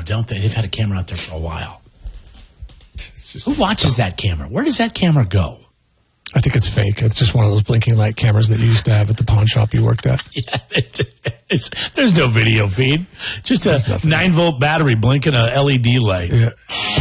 don't they? They've had a camera out there for a while. Who watches that camera? Where does that camera go? I think it's fake. It's just one of those blinking light cameras that you used to have at the pawn shop you worked at. Yeah, there's no video feed. Just a 9-volt battery blinking a LED light. Yeah.